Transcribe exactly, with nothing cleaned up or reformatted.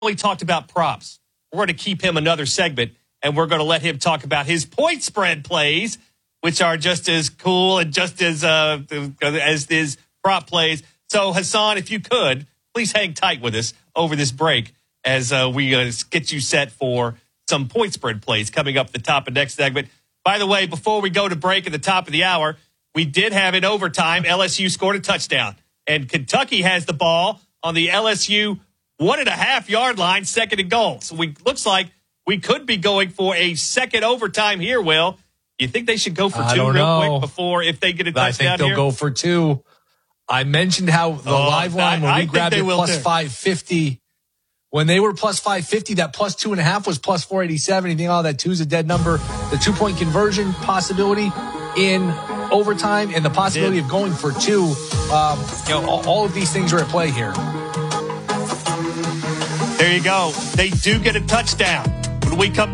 we talked about props. We're going to keep him another segment, and we're going to let him talk about his point spread plays, which are just as cool and just as uh, as his prop plays. So, Hassan, if you could, please hang tight with us over this break as uh, we uh, get you set for some point spread plays coming up at the top of next segment. By the way, before we go to break at the top of the hour, we did have in overtime, L S U scored a touchdown. And Kentucky has the ball on the L S U one and a half yard line, second and goal. So we looks like we could be going for a second overtime here, Will. You think they should go for I two real know. quick before if they get a touchdown I think they'll here? go for two. I mentioned how the Oh, live line, when I- we I think grabbed they it will plus too. five fifty, when they were plus five fifty, that plus two and a half was plus four eighty-seven. You think, oh, that two is a dead number. The two-point conversion possibility in overtime and the possibility of going for two, um, you know, all, all of these things are at play here. There you go. They do get a touchdown. When we come